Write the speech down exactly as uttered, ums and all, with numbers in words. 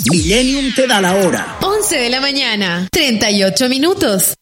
Millennium te da la hora. once de la mañana, treinta y ocho minutos.